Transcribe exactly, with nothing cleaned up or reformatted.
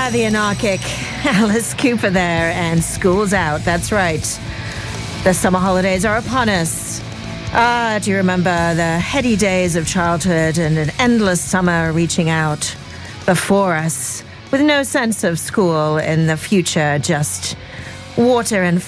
Ah, the anarchic Alice Cooper there, and school's out. That's right. The summer holidays are upon us. Ah, do you remember the heady days of childhood and an endless summer reaching out before us with no sense of school in the future, just water and